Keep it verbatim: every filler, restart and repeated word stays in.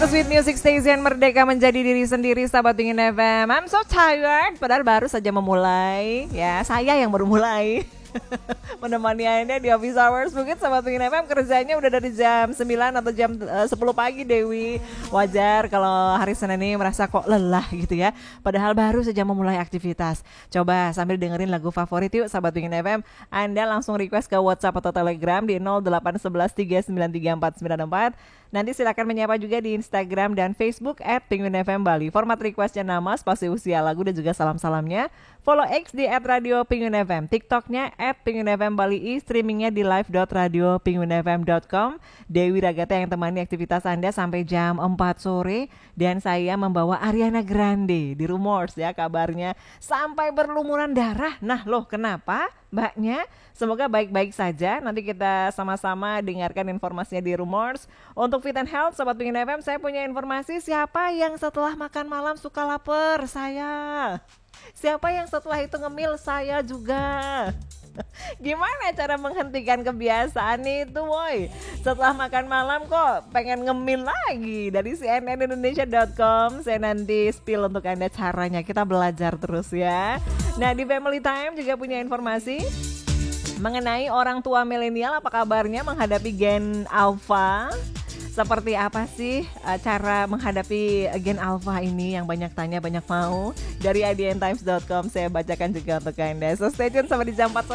Sweet Music Station, merdeka menjadi diri sendiri, sahabat Pingin F M. I'm so tired, padahal baru saja memulai. Ya, saya yang baru mulai menemani Anda di Office Hours. Mungkin sahabat Pingin F M kerjanya udah dari jam sembilan atau jam uh, sepuluh pagi, Dewi. Wajar kalau hari Senin ini merasa kok lelah gitu ya, padahal baru saja memulai aktivitas. Coba sambil dengerin lagu favorit yuk sahabat Pingin F M. Anda langsung request ke WhatsApp atau Telegram di nol delapan satu satu tiga sembilan tiga empat sembilan empat. Nanti silakan menyapa juga di Instagram dan Facebook at Penguin F M Bali. Format requestnya nama, spasi usia, lagu dan juga salam-salamnya. Follow X di at Radio Penguin F M, TikToknya at Penguin F M Bali I, streamingnya di live dot radio penguin f m dot com. Dewi Ragata yang temani aktivitas Anda sampai jam empat sore. Dan saya membawa Ariana Grande di Rumors ya kabarnya. Sampai berlumuran darah. Nah loh kenapa mbaknya? Semoga baik-baik saja. Nanti kita sama-sama dengarkan informasinya di Rumors. Untuk Fit and Health, Sobat Pingin F M, saya punya informasi siapa yang setelah makan malam suka lapar? Saya. Siapa yang setelah itu ngemil? Saya juga. Gimana cara menghentikan kebiasaan itu, woi? Setelah makan malam kok pengen ngemil lagi? Dari C N N Indonesia dot com saya nanti spill untuk Anda caranya. Kita belajar terus ya. Nah, di Family Time juga punya informasi mengenai orang tua milenial, apa kabarnya menghadapi gen alpha. Seperti apa sih uh, cara menghadapi gen alpha ini yang banyak tanya, banyak mau? Dari I D N Times dot com saya bacakan juga untuk Anda. So stay tune sampai di jam empat